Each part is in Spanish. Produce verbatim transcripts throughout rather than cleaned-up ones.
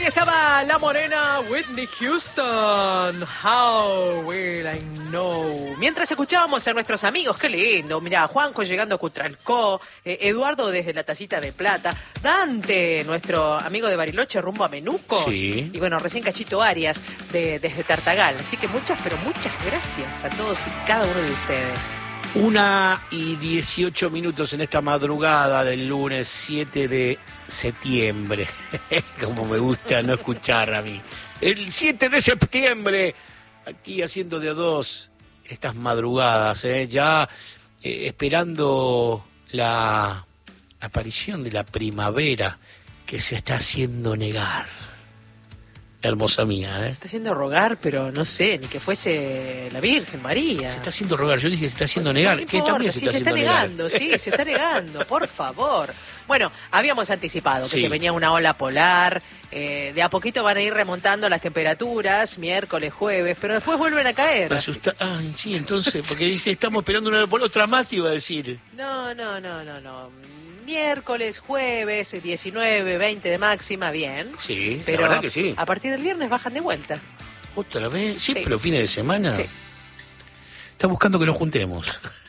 Ahí estaba la morena Whitney Houston. How will I know? Mientras escuchábamos a nuestros amigos, qué lindo. Mirá, Juanjo llegando a Cutralcó, eh, Eduardo desde la Tacita de Plata, Dante, nuestro amigo de Bariloche, rumbo a Menucos. Sí. Y bueno, recién Cachito Arias de, desde Tartagal. Así que muchas, pero muchas gracias a todos y cada uno de ustedes. Una y dieciocho minutos en esta madrugada del lunes siete de septiembre. Como me gusta no escuchar a mí. El siete de septiembre, aquí haciendo de a dos estas madrugadas, ¿eh? ya eh, esperando la aparición de la primavera que se está haciendo negar. Hermosa mía, ¿eh? Está haciendo rogar, pero no sé, ni que fuese la Virgen María. Se está haciendo rogar, yo dije que se está haciendo negar. No ¿Qué importa, también se sí, está se está haciendo negar? negando, sí, se está negando, por favor. Bueno, habíamos anticipado que Sí. se venía una ola polar, eh, de a poquito van a ir remontando las temperaturas, miércoles, jueves, pero después vuelven a caer. Me asusta. Ay, sí, entonces, porque dice, estamos esperando una por otra más, te iba a decir. No, no, no, no, no. Miércoles, jueves, diecinueve, veinte de máxima, bien. Sí, Pero la verdad que sí. a partir del viernes bajan de vuelta. ¿Otra vez? Sí, Sí. pero fines de semana. Sí. Está buscando que nos juntemos.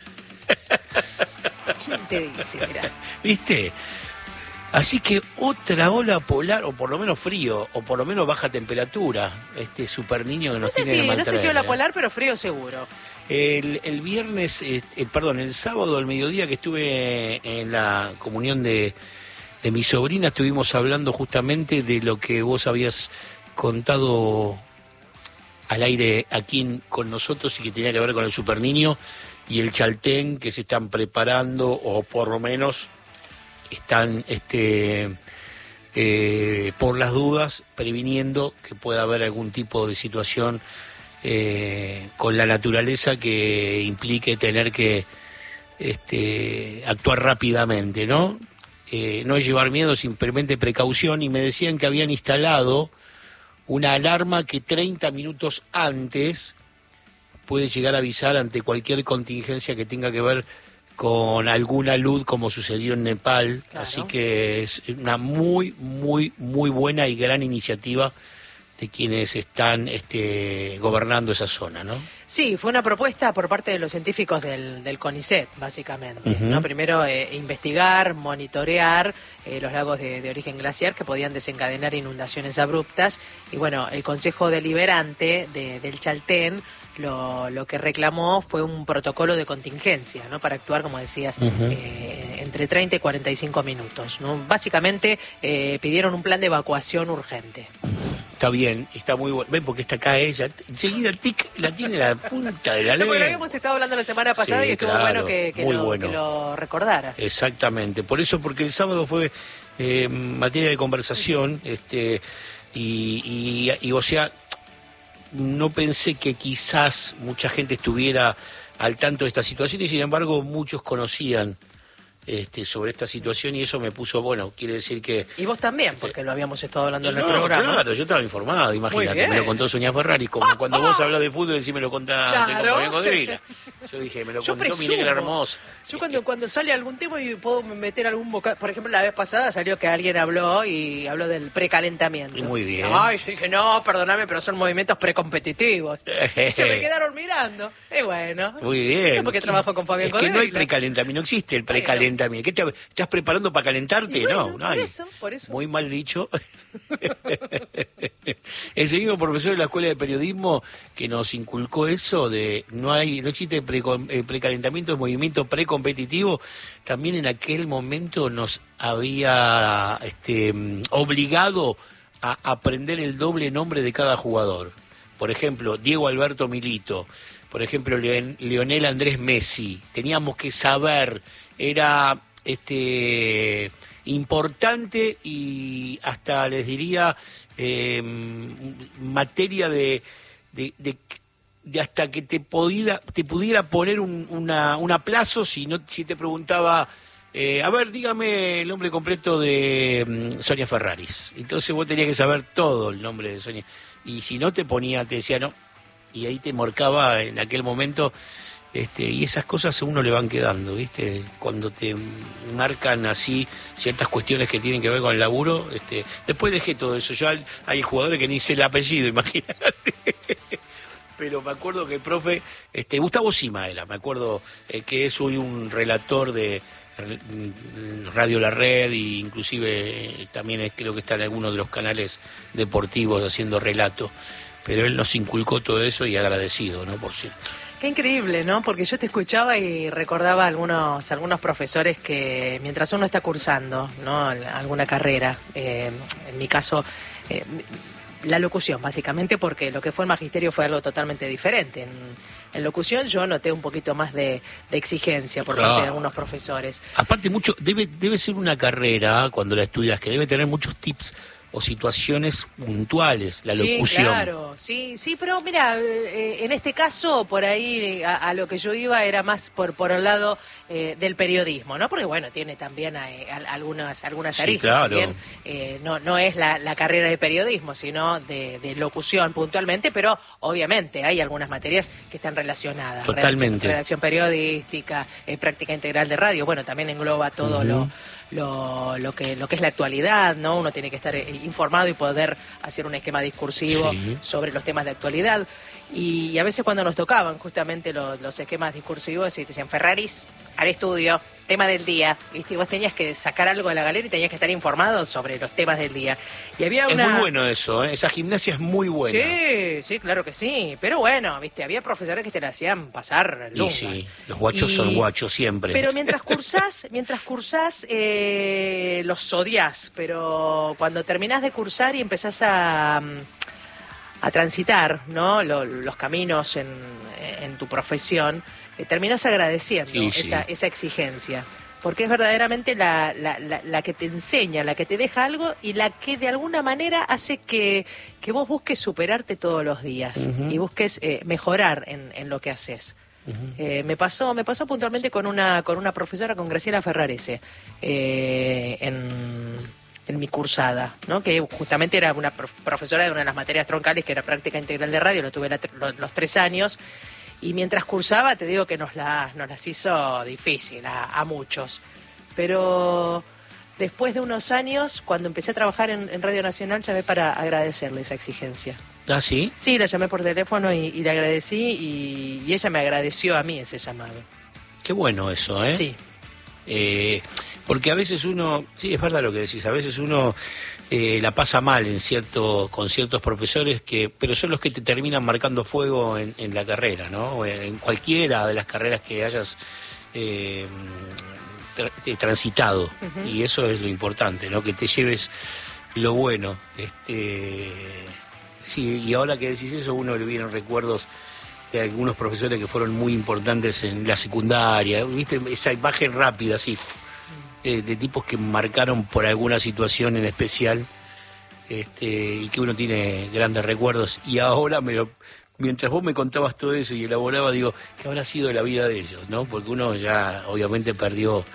¿Quién te dice? Mirá. ¿Viste? Así que otra ola polar, o por lo menos frío, o por lo menos baja temperatura. Este super niño que nos No sé tiene si, que no mantener. sé si ola ¿eh? polar, pero frío seguro. El, el viernes, eh, eh, perdón, el sábado al mediodía que estuve en la comunión de, de mi sobrina, estuvimos hablando justamente de lo que vos habías contado al aire aquí en- con nosotros y que tenía que ver con el super niño y el Chaltén, que se están preparando o por lo menos están este eh, por las dudas previniendo que pueda haber algún tipo de situación eh, con la naturaleza que implique tener que este, actuar rápidamente, ¿no? Eh, no es llevar miedo, simplemente precaución, y me decían que habían instalado una alarma que treinta minutos antes puede llegar a avisar ante cualquier contingencia que tenga que ver con alguna luz, como sucedió en Nepal. Claro. Así que es una muy, muy, muy buena y gran iniciativa de quienes están este, gobernando esa zona, ¿no? Sí, fue una propuesta por parte de los científicos del, del CONICET, básicamente. Ujú. ¿no? Primero, eh, investigar, monitorear eh, los lagos de, de origen glaciar que podían desencadenar inundaciones abruptas. Y bueno, el Consejo Deliberante de- del Chaltén lo, lo que reclamó fue un protocolo de contingencia, ¿no? Para actuar, como decías, Ujú. eh, entre treinta y cuarenta y cinco minutos, ¿no? Básicamente eh, pidieron un plan de evacuación urgente. Está bien, está muy bueno. Ven, porque está acá ella. Enseguida el tic la tiene a la punta de la No, porque lo lengua. habíamos estado hablando la semana pasada Sí, y estuvo claro, bueno que, que muy lo, bueno. que lo recordaras. Exactamente, por eso, porque el sábado fue eh, materia de conversación, este y, y, y, o sea, no pensé que quizás mucha gente estuviera al tanto de esta situación y sin embargo muchos conocían este, sobre esta situación y eso me puso, bueno, quiere decir que... Y vos también, porque lo habíamos estado hablando en el No, programa. claro, yo estaba informado, imagínate, bien. me lo contó Sonia Ferrari, como cuando vos hablas de fútbol decís me lo contaste Claro. con Fabián Codrila. Yo dije, me lo Yo contó presumo. Miguel Hermosa. Yo cuando, cuando sale algún tema y puedo meter algún bocado, por ejemplo la vez pasada salió que alguien habló y habló del precalentamiento. Y muy bien. Ay, yo dije, no, perdóname, pero son movimientos precompetitivos. Se me quedaron mirando. Y bueno. Muy bien. Eso porque trabajo con Fabián Es que no hay Codrila. precalentamiento, no existe el precalentamiento. ¿Qué te, estás preparando para calentarte? Y bueno, no, no por hay. eso, por eso. Muy mal dicho. Ese mismo profesor de la Escuela de Periodismo que nos inculcó eso de no hay, no existe preco- eh, precalentamiento, es movimiento precompetitivo, también en aquel momento nos había este, mm, obligado a aprender el doble nombre de cada jugador. Por ejemplo, Diego Alberto Milito, por ejemplo, Leon- Lionel Andrés Messi. Teníamos que saber, era este importante y hasta les diría eh, materia de, de, de, de hasta que te pudiera, te pudiera poner un, una, un aplazo si no si te preguntaba eh, a ver, dígame el nombre completo de mm, Sonia Ferraris. Entonces vos tenías que saber todo el nombre de Sonia. Y si no te ponía, te decía no. Y ahí te marcaba en aquel momento Este, y esas cosas a uno le van quedando, ¿viste? Cuando te marcan así ciertas cuestiones que tienen que ver con el laburo, este, después dejé todo eso. Ya hay jugadores que ni sé el apellido, imagínate. Pero me acuerdo que el profe, este, Gustavo Sima era, me acuerdo eh, que es hoy un relator de Radio La Red, e inclusive eh, también es, creo que está en algunos de los canales deportivos haciendo relato. Pero él nos inculcó todo eso y agradecido, ¿no? Por cierto. Qué increíble, ¿no? Porque yo te escuchaba y recordaba algunos algunos profesores que mientras uno está cursando, ¿no? Alguna carrera, eh, en mi caso, eh, la locución, básicamente, porque lo que fue el magisterio fue algo totalmente diferente. En, en locución yo noté un poquito más de, de exigencia por parte de algunos profesores. Aparte, mucho debe debe ser una carrera, cuando la estudias, que debe tener muchos tips o situaciones puntuales, la locución. Sí, claro, sí, sí, pero mira, eh, en este caso, por ahí, a, a lo que yo iba era más por por el lado eh, del periodismo, ¿no? Porque, bueno, tiene también eh, algunas algunas aristas, sí, claro. Si bien eh, no no es la, la carrera de periodismo, sino de, de locución puntualmente, pero obviamente hay algunas materias que están relacionadas. Totalmente. Redacción, redacción periodística, eh, práctica integral de radio, bueno, también engloba todo uh-huh. lo... Lo, lo que lo que es la actualidad, ¿no? Uno tiene que estar informado y poder hacer un esquema discursivo sí. sobre los temas de actualidad. Y, y a veces cuando nos tocaban justamente los, los esquemas discursivos, y te decían Ferraris al estudio, tema del día, ¿viste? Y vos tenías que sacar algo de la galera y tenías que estar informado sobre los temas del día. Y había una... Es muy bueno eso, ¿eh? Esa gimnasia es muy buena. Sí, sí, claro que sí. Pero bueno, ¿viste? Había profesores que te la hacían pasar lungas. Y sí, los guachos y... son guachos siempre. Pero mientras cursás, mientras cursás, eh, los odias. Pero cuando terminás de cursar y empezás a... a transitar, ¿no? Los, los caminos en, en tu profesión, eh, terminás agradeciendo sí, esa, sí. esa exigencia, porque es verdaderamente la, la, la, la que te enseña, la que te deja algo y la que de alguna manera hace que, que vos busques superarte todos los días uh-huh. y busques eh, mejorar en, en lo que haces. Uh-huh. Eh, me pasó me pasó puntualmente con una con una profesora, con Graciela Ferrarese, eh, en... en mi cursada, ¿no? Que justamente era una prof- profesora de una de las materias troncales, que era práctica integral de radio, lo tuve la, los, los tres años, y mientras cursaba, te digo que nos, la, nos las hizo difícil a, a muchos. Pero después de unos años, cuando empecé a trabajar en, en Radio Nacional, llamé para agradecerle esa exigencia. ¿Ah, sí? Sí, la llamé por teléfono y, y le agradecí, y, y ella me agradeció a mí ese llamado. Qué bueno eso, ¿eh? Sí. Eh... Porque a veces uno, sí, es verdad lo que decís, a veces uno eh, la pasa mal en cierto, con ciertos profesores, que pero son los que te terminan marcando fuego en, en la carrera, ¿no? En cualquiera de las carreras que hayas eh, tra- transitado. Uh-huh. Y eso es lo importante, ¿no? Que te lleves lo bueno. Este, sí, y ahora que decís eso, uno le vienen recuerdos de algunos profesores que fueron muy importantes en la secundaria, ¿viste? Esa imagen rápida, así... Eh, de tipos que marcaron por alguna situación en especial, este, y que uno tiene grandes recuerdos. Y ahora, me lo, mientras vos me contabas todo eso y elaboraba, digo, ¿qué habrá sido de la vida de ellos? ¿No? Porque uno ya obviamente perdió,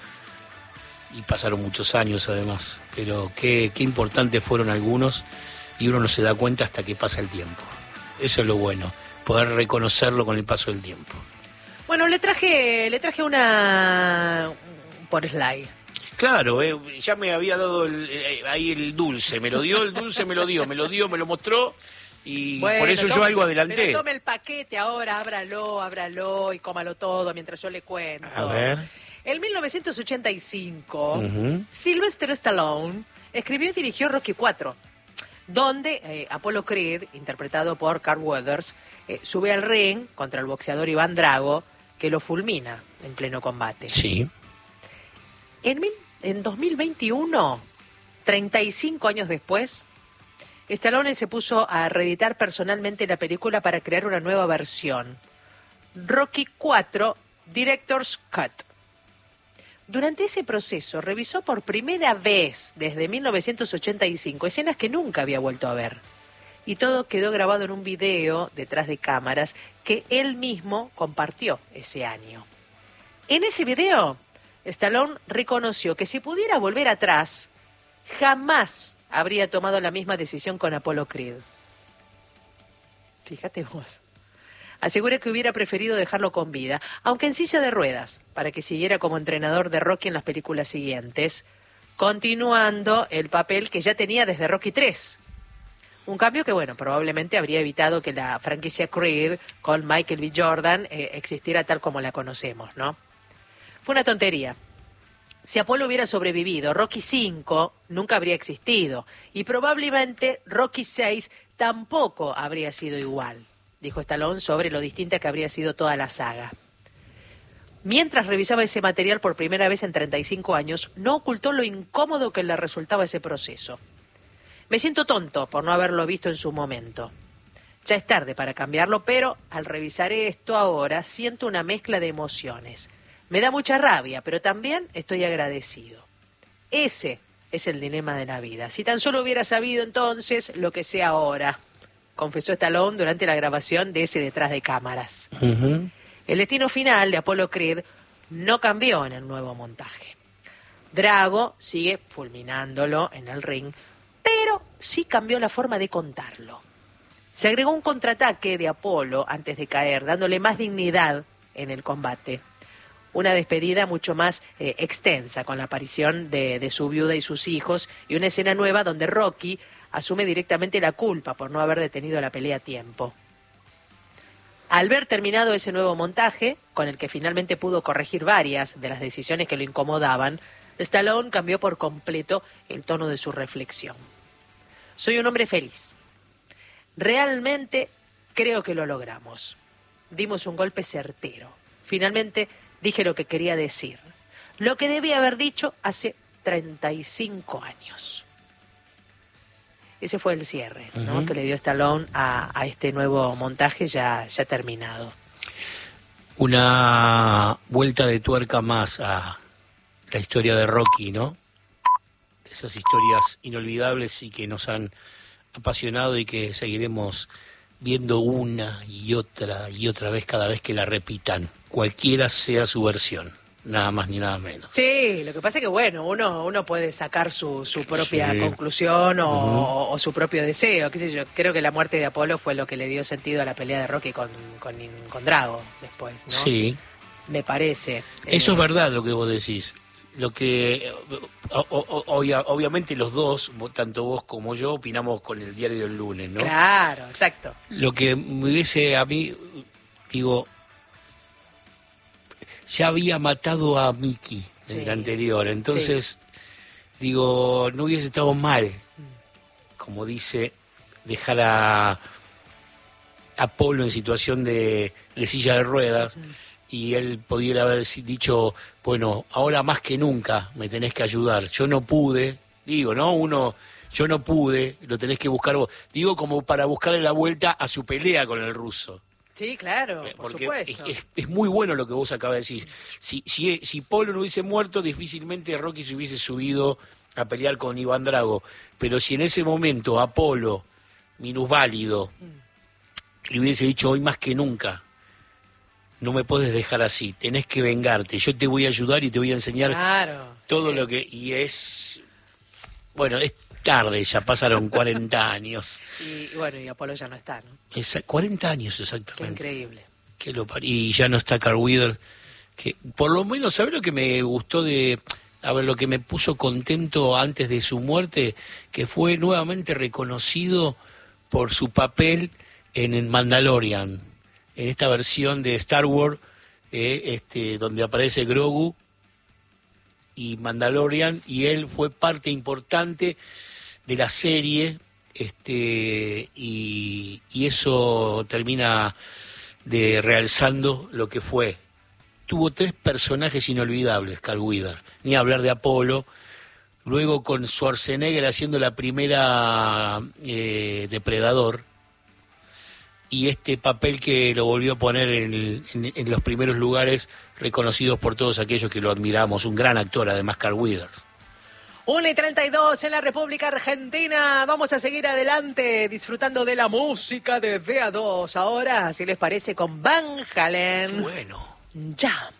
y pasaron muchos años además, pero qué, qué importantes fueron algunos, y uno no se da cuenta hasta que pasa el tiempo. Eso es lo bueno, poder reconocerlo con el paso del tiempo. Bueno, le traje, le traje una por slide. Claro, eh, ya me había dado el, eh, ahí el dulce, me lo dio, el dulce me lo dio, me lo dio, me lo mostró, y bueno, por eso tome, yo algo adelanté. Pero tome el paquete ahora, ábralo, ábralo y cómalo todo mientras yo le cuento. A ver. En mil novecientos ochenta y cinco, uh-huh. Sylvester Stallone escribió y dirigió Rocky cuatro, donde eh, Apollo Creed, interpretado por Carl Weathers, eh, sube al ring contra el boxeador Iván Drago, que lo fulmina en pleno combate. Sí. En, mil, en dos mil veintiuno, treinta y cinco años después, Stallone se puso a reeditar personalmente la película para crear una nueva versión, Rocky cuatro Director's Cut. Durante ese proceso revisó por primera vez desde mil novecientos ochenta y cinco escenas que nunca había vuelto a ver. Y todo quedó grabado en un video detrás de cámaras que él mismo compartió ese año. En ese video, Stallone reconoció que si pudiera volver atrás, jamás habría tomado la misma decisión con Apollo Creed. Fíjate vos. Asegura que hubiera preferido dejarlo con vida, aunque en silla de ruedas, para que siguiera como entrenador de Rocky en las películas siguientes, continuando el papel que ya tenía desde Rocky tres. Un cambio que, bueno, probablemente habría evitado que la franquicia Creed con Michael B. Jordan eh, existiera tal como la conocemos, ¿no? Fue una tontería. Si Apolo hubiera sobrevivido, Rocky cinco nunca habría existido y probablemente Rocky seis tampoco habría sido igual, dijo Stallone sobre lo distinta que habría sido toda la saga. Mientras revisaba ese material por primera vez en treinta y cinco años, no ocultó lo incómodo que le resultaba ese proceso. Me siento tonto por no haberlo visto en su momento. Ya es tarde para cambiarlo, pero al revisar esto ahora siento una mezcla de emociones. Me da mucha rabia, pero también estoy agradecido. Ese es el dilema de la vida. Si tan solo hubiera sabido entonces lo que sé ahora, confesó Stallone durante la grabación de ese detrás de cámaras. Uh-huh. El destino final de Apollo Creed no cambió en el nuevo montaje. Drago sigue fulminándolo en el ring, pero sí cambió la forma de contarlo. Se agregó un contraataque de Apolo antes de caer, dándole más dignidad en el combate. Una despedida mucho más eh, extensa, con la aparición de, de su viuda y sus hijos, y una escena nueva donde Rocky asume directamente la culpa por no haber detenido la pelea a tiempo. Al ver terminado ese nuevo montaje, con el que finalmente pudo corregir varias de las decisiones que lo incomodaban, Stallone cambió por completo el tono de su reflexión. Soy un hombre feliz. Realmente creo que lo logramos. Dimos un golpe certero. Finalmente dije lo que quería decir. Lo que debía haber dicho hace treinta y cinco años. Ese fue el cierre, ¿no? Uh-huh. Que le dio Stallone a, a este nuevo montaje ya, ya terminado. Una vuelta de tuerca más a la historia de Rocky, ¿no? Esas historias inolvidables y que nos han apasionado y que seguiremos viendo una y otra y otra vez cada vez que la repitan, cualquiera sea su versión, nada más ni nada menos. Sí, lo que pasa es que bueno, uno uno puede sacar su, su propia sí. conclusión o, uh-huh. o su propio deseo, qué sé yo. Creo que la muerte de Apolo fue lo que le dio sentido a la pelea de Rocky con, con, con Drago después, ¿no? Sí. Me parece. Eso eh... es verdad lo que vos decís. Lo que o, o, obvia, obviamente los dos, tanto vos como yo, opinamos con el diario del lunes, ¿no? Claro, exacto. Lo que me hubiese a mí, digo, ya había matado a Mickey en sí. el anterior, entonces, sí. digo, no hubiese estado mal, como dice, dejar a Apolo en situación de, de silla de ruedas. Mm. Y él pudiera haber dicho, bueno, ahora más que nunca me tenés que ayudar. Yo no pude, digo, ¿no? Uno, yo no pude, lo tenés que buscar vos. Digo, como para buscarle la vuelta a su pelea con el ruso. Sí, claro, por Porque supuesto. Es, es, es muy bueno lo que vos acabas de decir. Si, si, si Polo no hubiese muerto, difícilmente Rocky se hubiese subido a pelear con Iván Drago. Pero si en ese momento Apolo, minusválido, mm. le hubiese dicho hoy más que nunca, no me puedes dejar así, tenés que vengarte, yo te voy a ayudar y te voy a enseñar claro, todo sí. lo que... Y es... Bueno, es tarde, ya pasaron cuarenta años. Y bueno, y Apolo ya no está, ¿no? Es, cuarenta años exactamente. Qué increíble. Qué lo par... Y ya no está Carl Weathers, que por lo menos, ¿sabes lo que me gustó de... A ver, lo que me puso contento antes de su muerte, que fue nuevamente reconocido por su papel en el Mandalorian, en esta versión de Star Wars, eh, este, donde aparece Grogu y Mandalorian, y él fue parte importante de la serie, este, y, y eso termina de realzando lo que fue. Tuvo tres personajes inolvidables, Carl Weathers, ni hablar de Apolo, luego con Schwarzenegger haciendo la primera eh, Depredador, y este papel que lo volvió a poner en, en, en los primeros lugares reconocidos por todos aquellos que lo admiramos, un gran actor además, Carl Weathers. una y treinta y dos en la República Argentina, vamos a seguir adelante disfrutando de la música de D A dos, ahora, si les parece, con Van Halen. Bueno. Jam.